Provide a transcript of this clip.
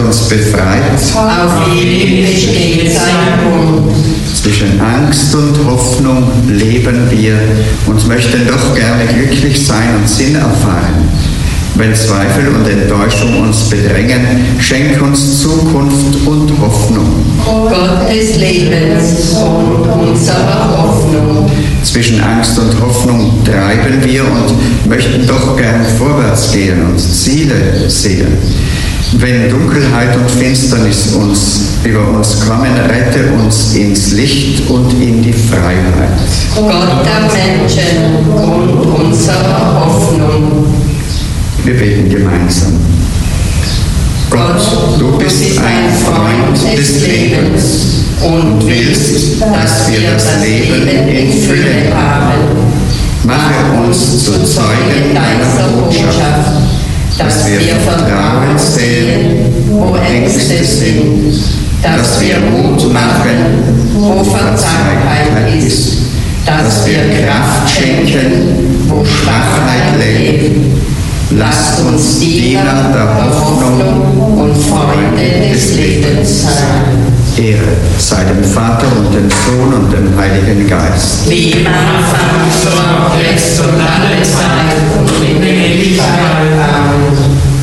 uns befreit. Auf ewig besteht sein Bund. Zwischen Angst und Hoffnung leben wir und möchten doch gerne glücklich sein und Sinn erfahren. Wenn Zweifel und Enttäuschung uns bedrängen, schenk uns Zukunft und Hoffnung. Gott des Lebens und unserer Hoffnung. Zwischen Angst und Hoffnung treiben wir und möchten doch gern vorwärts gehen und Ziele sehen. Wenn Dunkelheit und Finsternis über uns kommen, rette uns ins Licht und in die Freiheit. Gott der Menschen und unserer Hoffnung. Wir beten gemeinsam. Gott, du bist ein Freund des Lebens und willst, dass wir das Leben in Fülle haben. Mache uns zu Zeugen deiner Botschaft, dass wir Vertrauen sehen, wo Ängste sind, dass wir Mut machen, wo Verzagtheit ist, dass wir Kraft schenken, wo Schwachheit lebt. Lasst uns Diener der Hoffnung und Freunde des Lebens sein. Ehre sei dem Vater und dem Sohn und dem Heiligen Geist. Wie am Anfang, so auch jetzt und alle Zeit und in Ewigkeit.